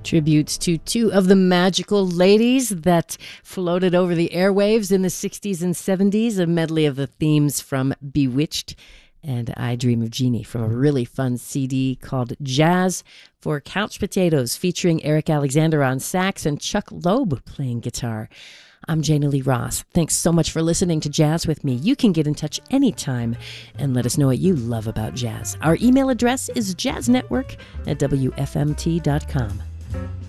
Tributes to two of the magical ladies that floated over the airwaves in the 60s and 70s, a medley of the themes from Bewitched and I Dream of Jeannie from a really fun CD called Jazz for Couch Potatoes, featuring Eric Alexander on sax and Chuck Loeb playing guitar. I'm Jana Lee Ross. Thanks so much for listening to Jazz with me. You can get in touch anytime and let us know what you love about jazz. Our email address is jazznetwork@wfmt.com.